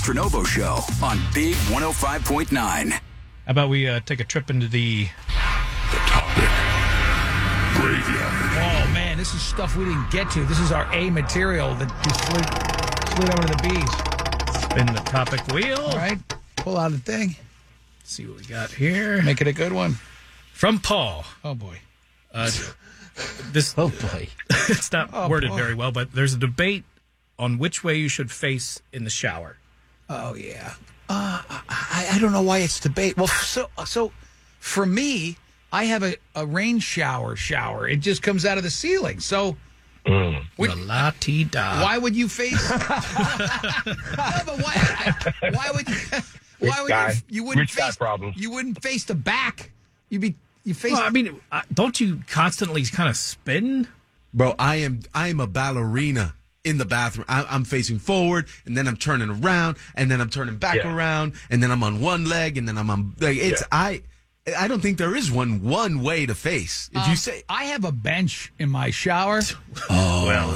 Tronovo Show on Big 105.9. How about we take a trip into the Topic Graveyard. Oh, man, this is stuff we didn't get to. This is our A material that you slid over to the B's. spin the topic wheel. All right, pull out the thing. See what we got here. Make it a good one. From Paul. Oh, boy. This Oh, boy. it's not worded boy. very well, but there's a debate on which way you should face in the shower. Oh, yeah. I don't know why it's debate. Well, so for me, I have a rain shower. It just comes out of the ceiling. So La-ti-da. why would you face? No, but why would you? Why would you wouldn't Rich guy face? problem. You wouldn't face the back. You face. Well, I mean, don't you constantly kind of spin? Bro, I am a ballerina in the bathroom. I'm facing forward, and then I'm turning around, and then I'm turning back around, and then I'm on one leg, and then I'm on. Like, it's I don't think there is one way to face. If you say I have a bench in my shower. oh, well,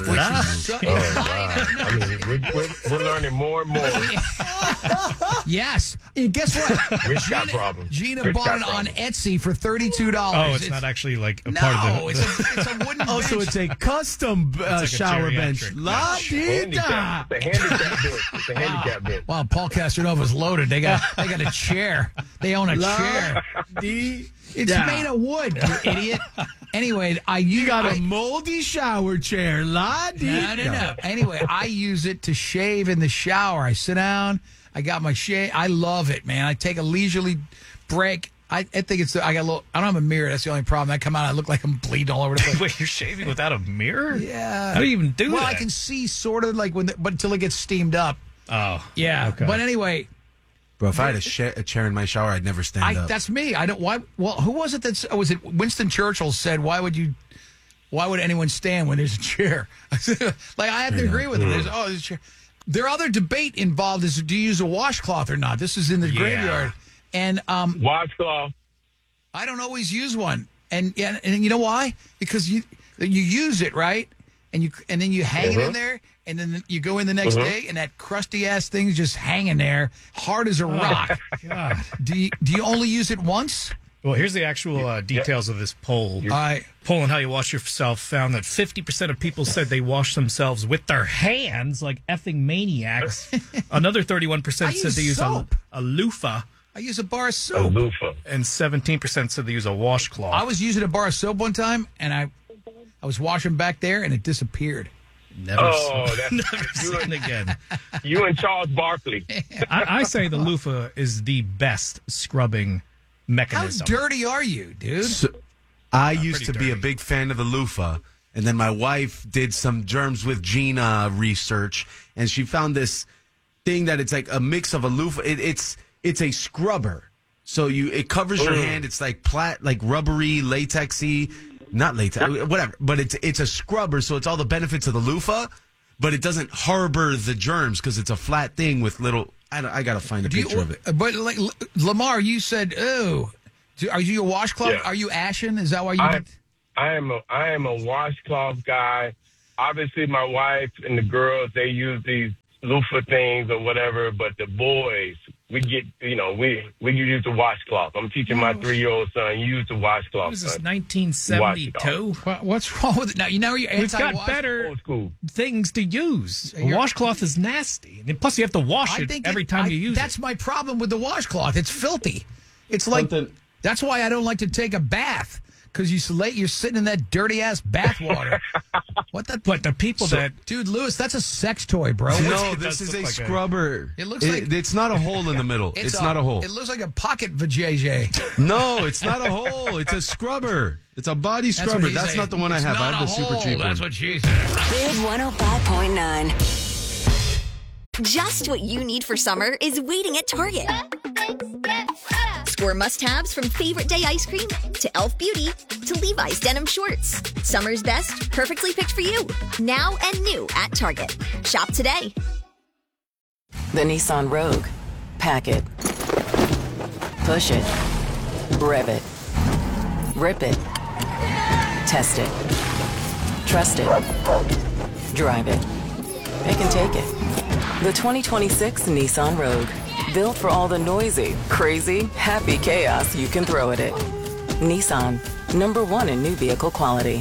I mean, we're learning more and more. Yes. And guess what? Rich guy problem. Gina Rich bought guy it on problem. Etsy for $32. Oh, it's not actually like a part of the. it's a wooden oh, bench. so it's a custom like a shower bench. geriatric La bench. di da. Handicap. It's a handicap bench. It's a handicap bench. Wow, Paul Castronova's loaded. They got a chair. They own a chair. Di It's da. made of wood, you idiot. Anyway, You got a moldy shower chair. La di No. da. Anyway, I use it to shave in the shower. I sit down. I got my shave. I love it, man. I take a leisurely break. I think it's. I got a little. I don't have a mirror. That's the only problem. I come out. I look like I'm bleeding all over the place. Wait, you're shaving without a mirror? Yeah. How do you even do well, that? I can see sort of like but until it gets steamed up. Oh, Yeah. Okay. But anyway, Bro, if I had a chair in my shower, I'd never stand up. that's me. I don't. Why? Well, who was it that was it? Winston Churchill said, "Why would anyone stand when there's a chair?" Like I have to agree with him. There's a chair. Their other debate involved is do you use a washcloth or not? This is in the graveyard, and Washcloth. I don't always use one, and you know why? Because you use it right, and then you hang it in there, and then you go in the next day, and that crusty ass thing's just hanging there, hard as a rock. God. Do you only use it once? Well, here's the actual details of this poll. Poll on how you wash yourself found that 50% of people said they wash themselves with their hands like effing maniacs. Another 31% said they use a loofah, I use a bar of soap. Loofah. and 17% said they use a washcloth. I was using a bar of soap one time, and I was washing back there, and it disappeared. Never, Oh, never seen again. You and Charles Barkley. I say the loofah is the best scrubbing How mechanism. dirty are you, dude? I used to pretty be a dirty. big fan of the loofah, and then my wife did some germs with Gina research, and she found this thing that it's like a mix of a loofah. It's a scrubber, so it covers your hand. It's like rubbery, latexy, not latex, whatever. But it's a scrubber, so it's all the benefits of the loofah, but it doesn't harbor the germs because it's a flat thing with little. I gotta find a picture of it. But like Lamar, you said, "Oh, are you a washcloth? Yeah. Are you ashen? Is that why you?" I am a washcloth guy. Obviously, my wife and the girls, they use these loofah things or whatever, but the boys, we use the washcloth. I'm teaching my 3-year-old son, use the washcloth. What is this, son. 1972? What's wrong with it? Now, you're We've got anti-wash. better Old school. things to use. A You're- washcloth is nasty. And plus, you have to wash it every time you use That's it. my problem with the washcloth. It's filthy. It's like that's why I don't like to take a bath because you're sitting in that dirty ass bath water. What the? But the people Dude, Lewis, that's a sex toy, bro. No, It this does is look a like scrubber. It looks like- it's not a hole in the middle. It's not a hole. It looks like a pocket vajayjay. No, it's not a hole. It's a scrubber. It's a body scrubber. That's not the one I have. I have the super cheap one. That's what she said. Big 105.9. Just what you need for summer is waiting at Target. Score must-haves from favorite day ice cream to Elf Beauty to Levi's denim shorts. Summer's best, perfectly picked for you. Now and new at Target. Shop today. The Nissan Rogue. Pack it. Push it. Rev it. Rip it. Test it. Trust it. Drive it. It can take it. The 2026 Nissan Rogue. Built for all the noisy, crazy, happy chaos you can throw at it. Nissan. #1 in new vehicle quality.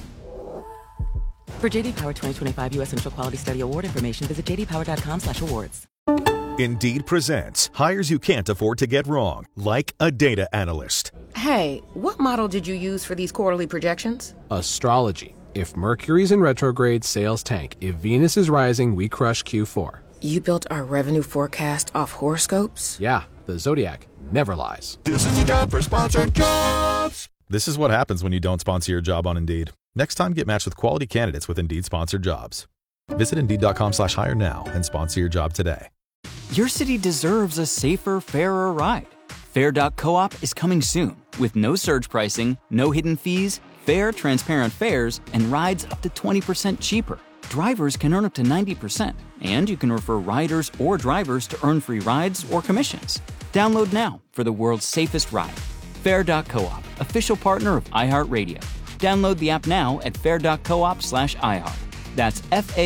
For JD Power 2025 U.S. Initial Quality Study Award information, visit jdpower.com/awards. Indeed presents hires you can't afford to get wrong, like a data analyst. Hey, what model did you use for these quarterly projections? Astrology. If Mercury's in retrograde, sales tank. If Venus is rising, we crush Q4. You built our revenue forecast off horoscopes? Yeah, the Zodiac never lies. This is a job for Sponsored Jobs. This is what happens when you don't sponsor your job on Indeed. Next time, get matched with quality candidates with Indeed Sponsored Jobs. Visit Indeed.com/hire now and sponsor your job today. Your city deserves a safer, fairer ride. Fair.coop is coming soon with no surge pricing, no hidden fees, fair, transparent fares, and rides up to 20% cheaper. Drivers can earn up to 90%, and you can refer riders or drivers to earn free rides or commissions. Download now for the world's safest ride. Fair.coop, official partner of iHeartRadio. Download the app now at fair.coop/iHeart. That's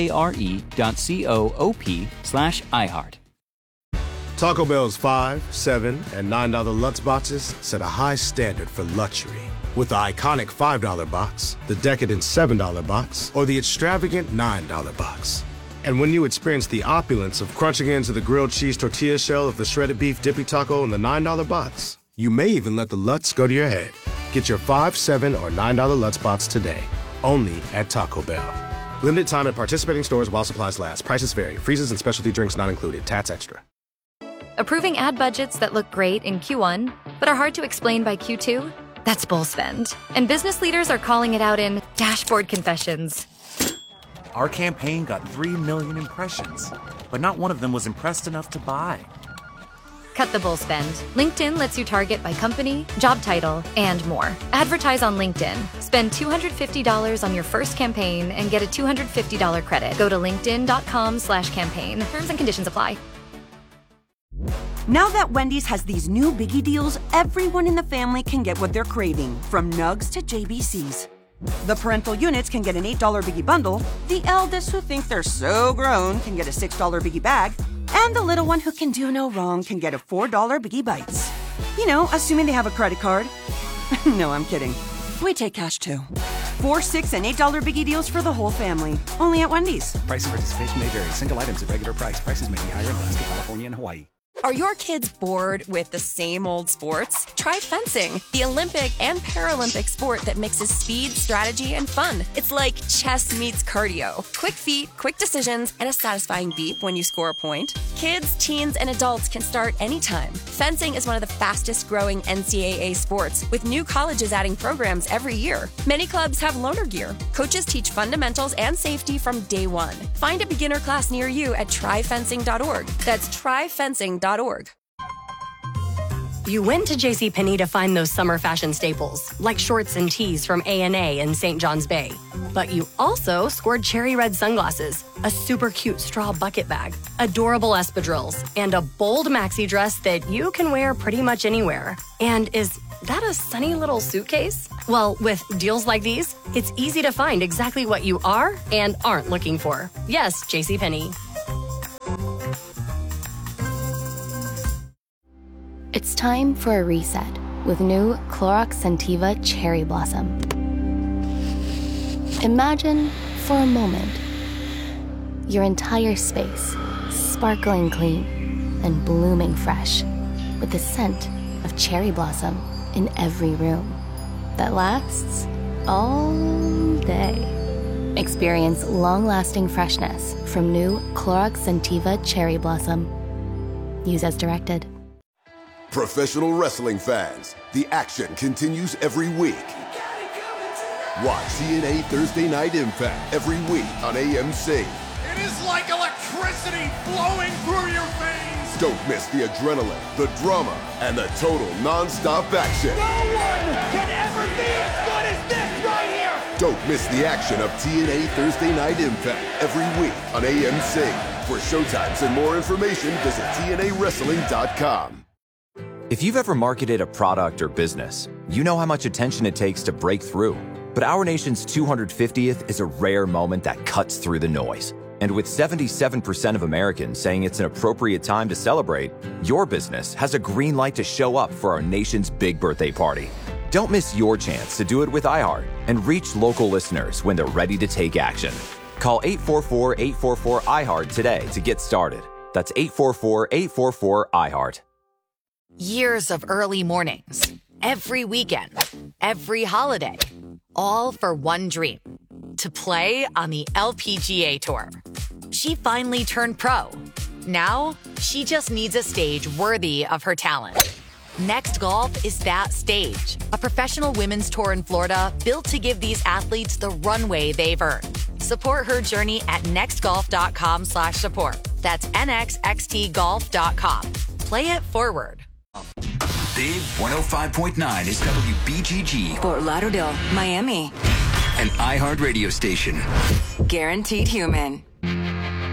FARE.coop/iHeart. Taco Bell's $5, $7, and $9 Lutz boxes set a high standard for luxury. With the iconic $5 box, the decadent $7 box, or the extravagant $9 box. And when you experience the opulence of crunching into the grilled cheese tortilla shell of the shredded beef dippy taco in the $9 box, you may even let the Lutz go to your head. Get your $5, $7, or $9 Lutz box today, only at Taco Bell. Limited time at participating stores while supplies last. Prices vary. Freezes and specialty drinks not included. Tats extra. Approving ad budgets that look great in Q1, but are hard to explain by Q2? That's bull spend. And business leaders are calling it out in dashboard confessions. Our campaign got 3 million impressions, but not one of them was impressed enough to buy. Cut the bull spend. LinkedIn lets you target by company, job title, and more. Advertise on LinkedIn. Spend $250 on your first campaign and get a $250 credit. Go to linkedin.com/campaign. Terms and conditions apply. Now that Wendy's has these new biggie deals, everyone in the family can get what they're craving, from nugs to JBCs. The parental units can get an $8 biggie bundle, the eldest who think they're so grown can get a $6 biggie bag, and the little one who can do no wrong can get a $4 biggie bites. You know, assuming they have a credit card. No, I'm kidding. We take cash too. 4, 6, and $8 biggie deals for the whole family. Only at Wendy's. Price and participation may vary. Single items at regular price. Prices may be higher in Alaska, California, and Hawaii. Are your kids bored with the same old sports? Try fencing, the Olympic and Paralympic sport that mixes speed, strategy, and fun. It's like chess meets cardio. Quick feet, quick decisions, and a satisfying beep when you score a point. Kids, teens, and adults can start anytime. Fencing is one of the fastest growing NCAA sports, with new colleges adding programs every year. Many clubs have loaner gear. Coaches teach fundamentals and safety from day one. Find a beginner class near you at tryfencing.org. That's tryfencing.org. You went to JCPenney to find those summer fashion staples, like shorts and tees from A&A in St. John's Bay. But you also scored cherry red sunglasses, a super cute straw bucket bag, adorable espadrilles, and a bold maxi dress that you can wear pretty much anywhere. And is that a sunny little suitcase? Well, with deals like these, it's easy to find exactly what you are and aren't looking for. Yes, JCPenney. It's time for a reset with new Clorox Scentiva Cherry Blossom. Imagine, for a moment, your entire space sparkling clean and blooming fresh with the scent of cherry blossom in every room that lasts all day. Experience long-lasting freshness from new Clorox Scentiva Cherry Blossom. Use as directed. Professional wrestling fans, the action continues every week. Watch TNA Thursday Night Impact every week on AMC. It is like electricity flowing through your veins. Don't miss the adrenaline, the drama, and the total non-stop action. No one can ever be as good as this right here. Don't miss the action of TNA Thursday Night Impact every week on AMC. For showtimes and more information, visit TNAWrestling.com. If you've ever marketed a product or business, you know how much attention it takes to break through. But our nation's 250th is a rare moment that cuts through the noise. And with 77% of Americans saying it's an appropriate time to celebrate, your business has a green light to show up for our nation's big birthday party. Don't miss your chance to do it with iHeart and reach local listeners when they're ready to take action. Call 844-844-iHeart today to get started. That's 844-844-iHeart. Years of early mornings, every weekend, every holiday, all for one dream, to play on the LPGA Tour. She finally turned pro. Now, she just needs a stage worthy of her talent. Next Golf is that stage, a professional women's tour in Florida built to give these athletes the runway they've earned. Support her journey at nextgolf.com/support. That's nxxtgolf.com. Play it forward. Big 105.9 is WBGG. Fort Lauderdale, Miami. An iHeart radio station. Guaranteed human.